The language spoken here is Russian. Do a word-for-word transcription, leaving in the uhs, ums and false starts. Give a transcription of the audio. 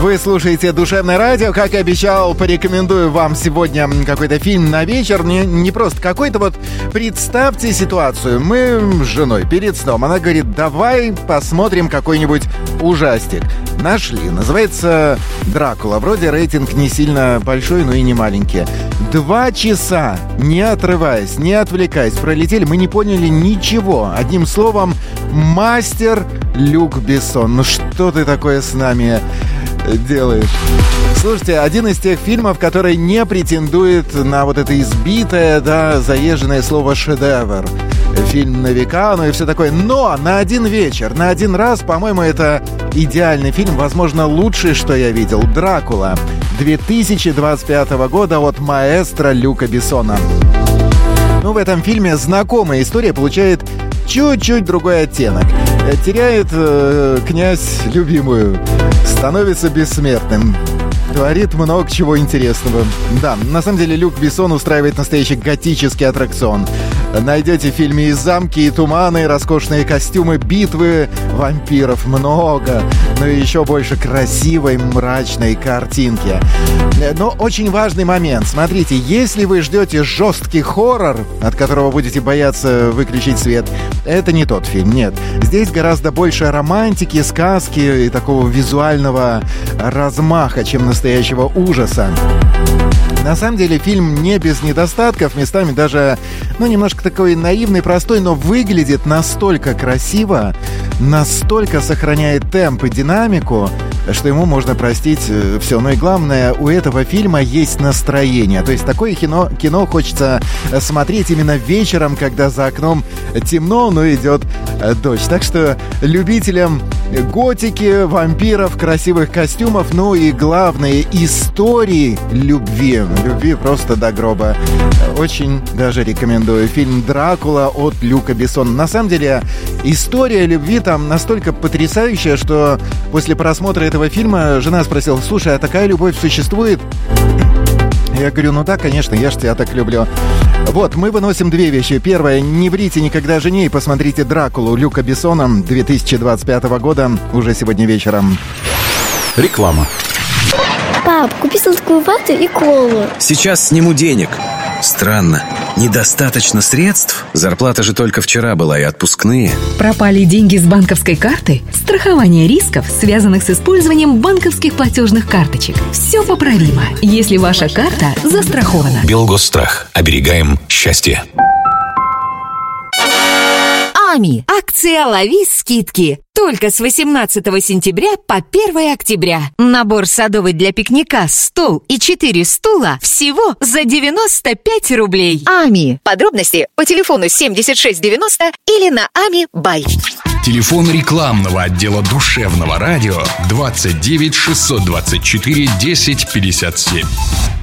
Вы слушаете «Душевное радио». Как и обещал, порекомендую вам сегодня какой-то фильм на вечер. Не, не просто какой-то, вот представьте ситуацию. Мы с женой перед сном. Она говорит, давай посмотрим какой-нибудь ужастик. Нашли. Называется «Дракула». Вроде рейтинг не сильно большой, но и не маленький. Два часа, не отрываясь, не отвлекаясь, пролетели. Мы не поняли ничего. Одним словом, мастер Люк Бессон. Ну что ты такое с нами делаешь? Слушайте, один из тех фильмов, который не претендует на вот это избитое, да, заезженное слово «шедевр». Фильм на века, ну и все такое. Но на один вечер, на один раз, по-моему, это идеальный фильм. Возможно, лучший, что я видел. «Дракула» две тысячи двадцать пятого года от маэстро Люка Бессона. Ну, в этом фильме знакомая история получает чуть-чуть другой оттенок. Теряет э, князь любимую, становится бессмертным. Творит много чего интересного. Да, на самом деле Люк Бессон устраивает настоящий готический аттракцион. Найдете в фильме и замки, и туманы, и роскошные костюмы, битвы вампиров много. Но и еще больше красивой, мрачной картинки. Но очень важный момент. Смотрите, если вы ждете жесткий хоррор, от которого будете бояться выключить свет, это не тот фильм, нет. Здесь гораздо больше романтики, сказки и такого визуального размаха, чем настоящего ужаса. На самом деле фильм не без недостатков, местами даже, ну, немножко такой наивный, простой, но выглядит настолько красиво, настолько сохраняет темп и динамику, что ему можно простить все. Ну и главное, у этого фильма есть настроение. То есть такое кино, кино хочется смотреть именно вечером, когда за окном темно, но идет дождь. Так что любителям готики, вампиров, красивых костюмов, ну и главное, истории любви. Любви просто до гроба. Очень даже рекомендую. Фильм «Дракула» от Люка Бессона. На самом деле, история любви там настолько потрясающая, что после просмотра этого фильма жена спросила: слушай, а такая любовь существует? Я говорю, ну да, конечно, я ж тебя так люблю. Вот, мы выносим две вещи. Первое, не врите никогда жене и посмотрите «Дракулу» Люка Бессона две тысячи двадцать пятого года уже сегодня вечером. Реклама. Пап, купи сладкую вату и колу. Сейчас сниму денег. Странно, недостаточно средств? Зарплата же только вчера была и отпускные. Пропали деньги с банковской карты? Страхование рисков, связанных с использованием банковских платежных карточек. Все поправимо, если ваша карта застрахована. Белгосстрах. Оберегаем счастье. АМИ. Акция «Лови скидки». Только с восемнадцатого сентября по первое октября. Набор садовый для пикника, стол и четыре стула всего за девяносто пять рублей. АМИ. Подробности по телефону семьдесят шесть девяносто или на ами бай. Телефон рекламного отдела «Душевного радио» двадцать девять шестьсот двадцать четыре десять пятьдесят семь.